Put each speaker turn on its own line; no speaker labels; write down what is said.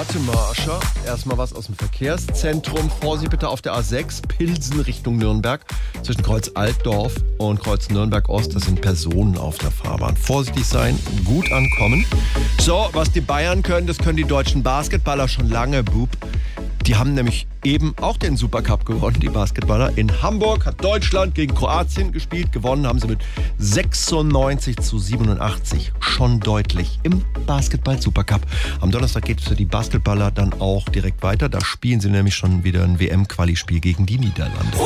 Warte, Marsha. Erstmal was aus dem Verkehrszentrum. Vorsicht bitte auf der A6, Pilsen Richtung Nürnberg. Zwischen Kreuz Altdorf und Kreuz Nürnberg Ost, das sind Personen auf der Fahrbahn. Vorsichtig sein, gut ankommen. So, was die Bayern können, das können die deutschen Basketballer schon lange, Bub. Die haben nämlich eben auch den Supercup gewonnen, die Basketballer. In Hamburg hat Deutschland gegen Kroatien gespielt. Gewonnen haben sie mit 96-87. Schon deutlich im Basketball-Supercup. Am Donnerstag geht es für die Basketballer dann auch direkt weiter. Da spielen sie nämlich schon wieder ein WM-Quali-Spiel gegen die Niederlande.